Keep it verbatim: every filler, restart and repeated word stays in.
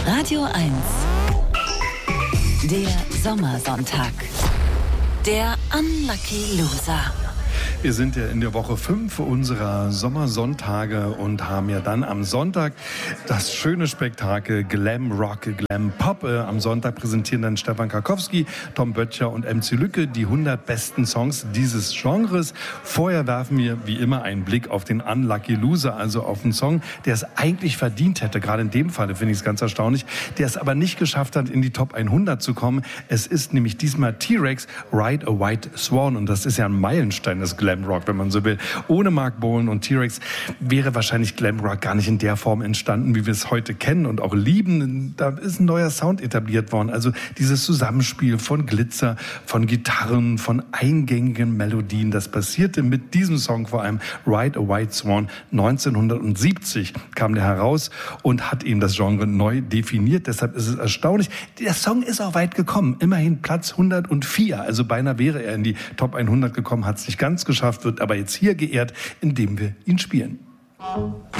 Radio eins. Der Sommersonntag. Der Unlucky Loser. Wir sind ja in der Woche fünf unserer Sommersonntage und haben ja dann am Sonntag das schöne Spektakel Glam Rock, Glam Pop. Am Sonntag präsentieren dann Stefan Karkowski, Tom Böttcher und M C Lücke die hundert besten Songs dieses Genres. Vorher werfen wir wie immer einen Blick auf den Unlucky Loser, also auf einen Song, der es eigentlich verdient hätte. Gerade in dem Falle finde ich es ganz erstaunlich, der es aber nicht geschafft hat, in die Top hundert zu kommen. Es ist nämlich diesmal T-Rex, Ride a White Swan, und das ist ja ein Meilenstein des Glam Rock, wenn man so will. Ohne Mark Bolan und T-Rex wäre wahrscheinlich Glam Rock gar nicht in der Form entstanden, wie wir es heute kennen und auch lieben. Da ist ein neuer Sound etabliert worden. Also dieses Zusammenspiel von Glitzer, von Gitarren, von eingängigen Melodien. Das passierte mit diesem Song, vor allem Ride a White Swan. neunzehnhundertsiebzig kam der heraus und hat eben das Genre neu definiert. Deshalb ist es erstaunlich. Der Song ist auch weit gekommen. Immerhin Platz hundertvier. Also beinahe wäre er in die Top hundert gekommen, hat es nicht ganz geschafft, wird aber jetzt hier geehrt, indem wir ihn spielen.